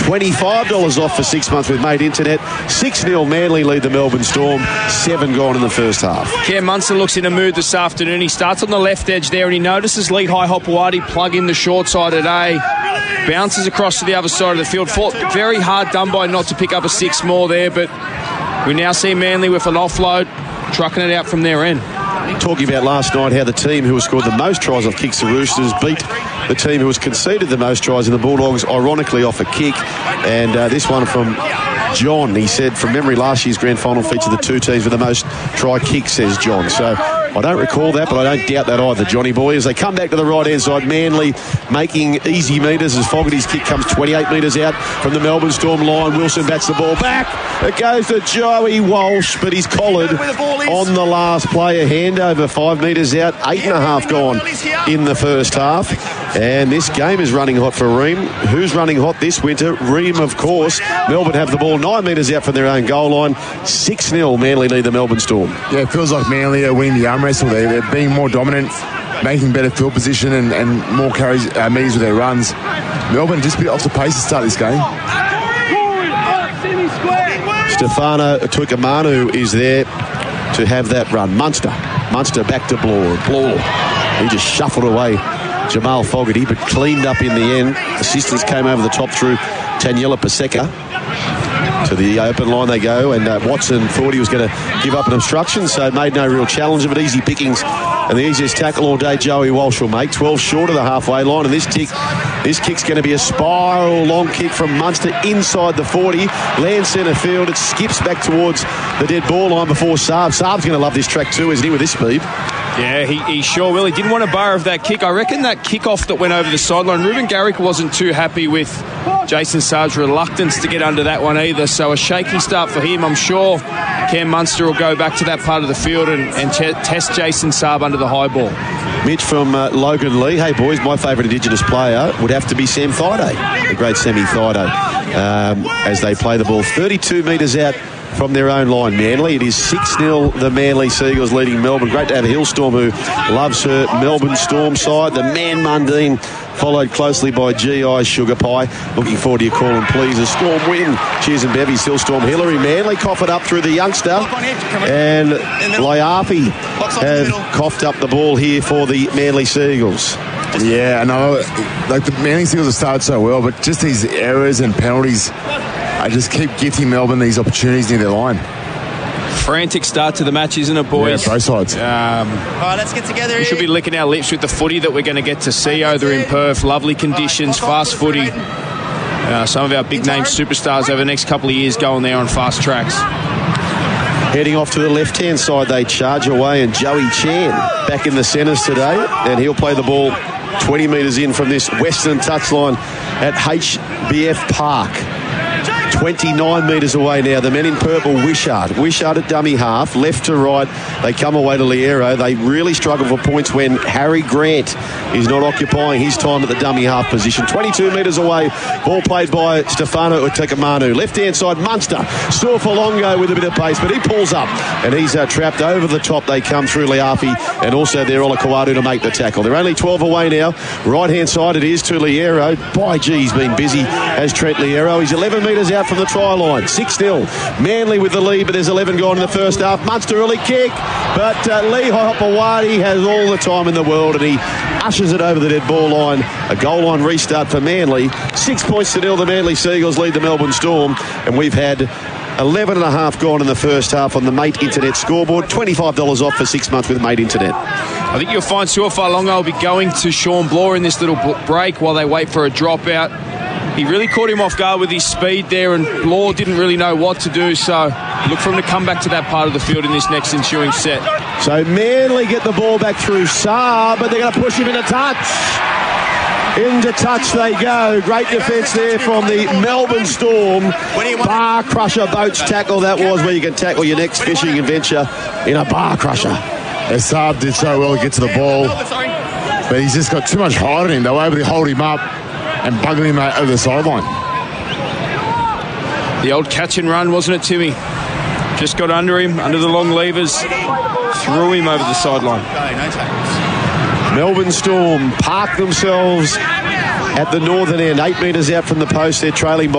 $25 off for 6 months with Mate Internet. 6-0 Manly lead the Melbourne Storm. 7 gone in the first half. Cam Munster looks in a mood this afternoon. He starts on the left edge there and he notices Lehigh Hopewadi plug in the short side at A. Bounces across to the other side of the field. Fought very hard done by not to pick up a 6 more there, but we now see Manly with an offload, trucking it out from their end. Talking about last night, how the team who has scored the most tries off kicks, the Roosters, beat the team who has conceded the most tries in the Bulldogs, ironically off a kick. And this one from John, he said, from memory, last year's grand final featured the 2 teams with the most try kicks, says John. So I don't recall that, but I don't doubt that either, Johnny boy. As they come back to the right-hand side, Manly making easy metres as Fogarty's kick comes 28 metres out from the Melbourne Storm line. Wilson bats the ball back. It goes to Joey Walsh, but he's collared on the last play. A handover 5 metres out, 8.5 gone in the first half. And this game is running hot for Ream. Who's running hot this winter? Ream, of course. Melbourne have the ball 9 metres out from their own goal line. 6-0 Manly lead the Melbourne Storm. Yeah, it feels like Manly are winning the arm wrestle there. They're being more dominant, making better field position and more carries, metres with their runs. Melbourne just a bit off the pace to start this game. Stefano Tuikamanu is there to have that run. Munster back to Blore. He just shuffled away Jamal Fogarty, but cleaned up in the end. Assistants came over the top through Taniela Paseka. To the open line they go, and Watson thought he was going to give up an obstruction, so made no real challenge of it. Easy pickings, and the easiest tackle all day Joey Walsh will make. 12 short of the halfway line, and this kick's going to be a spiral long kick from Munster inside the 40. Lands centre field. It skips back towards the dead ball line before Saab. Saab's going to love this track too, isn't he, with this speed? Yeah, he sure will. He didn't want to bar of that kick. I reckon that kick-off that went over the sideline, Ruben Garrick wasn't too happy with Jason Saab's reluctance to get under that one either. So a shaky start for him. I'm sure Cam Munster will go back to that part of the field and test Jason Saab under the high ball. Mitch from Logan Lee. Hey, boys, my favourite Indigenous player would have to be Sam Thaiday, the great Sammy Thaiday, as they play the ball 32 metres out from their own line. Manly, it is 6-0 the Manly Seagulls leading Melbourne. Great to have a Hillstorm who loves her Melbourne Storm side. The Man Mundine followed closely by GI Sugar Pie. Looking forward to your call and please. A Storm win. Cheers and bevies. Hillstorm Hillary. Manly cough it up through the youngster, and Laiapi have coughed up the ball here for the Manly Seagulls. Yeah, I know. Like the Manly Seagulls have started so well, but just these errors and penalties, I just keep gifting Melbourne these opportunities near their line. Frantic start to the match, isn't it, boys? Yeah, both sides. All right, let's get together. We should be licking our lips with the footy that we're going to get to see over in Perth. Lovely conditions, fast footy. Some of our big-name superstars over the next couple of years going there on fast tracks. Heading off to the left-hand side, they charge away, and Joey Chan back in the centres today, and he'll play the ball 20 metres in from this western touchline at HBF Park. 29 metres away now. The men in purple, Wishart at dummy half, left to right. They come away to Liero. They really struggle for points when Harry Grant is not occupying his time at the dummy half position. 22 metres away. Ball played by Stefano Utekamanu. Left-hand side, Munster. Storfalongo with a bit of pace, but he pulls up, and he's trapped over the top. They come through Liapi, and also there Olakawadu to make the tackle. They're only 12 away now. Right-hand side it is to Liero. By gee, he's been busy as Trent Liero. He's 11 metres out from the try line. 6-0. Manly with the lead, but there's 11 gone in the first half. Munster early kick, but Lehigh Hopewadi has all the time in the world, and he ushers it over the dead ball line. A goal line restart for Manly. 6 points to nil. The Manly Seagulls lead the Melbourne Storm, and we've had 11.5 gone in the first half on the Mate Internet scoreboard. $25 off for 6 months with Mate Internet. I think you'll find Suafalonga will be going to Sean Blore in this little break while they wait for a dropout. He really caught him off guard with his speed there, and Blore didn't really know what to do, so look for him to come back to that part of the field in this next ensuing set. So Manly get the ball back through Saab, but they're going to push him into touch. Into touch they go. Great defence there from the Melbourne Storm. Bar crusher boats tackle that was, where you can tackle your next fishing adventure in a bar crusher. Saab did so well to get to the ball, but he's just got too much height on him. They were able to hold him up and bugging him over the sideline. The old catch and run, wasn't it, Timmy? Just got under him, under the long levers, threw him over the sideline. Melbourne Storm park themselves at the northern end, 8 metres out from the post. They're trailing by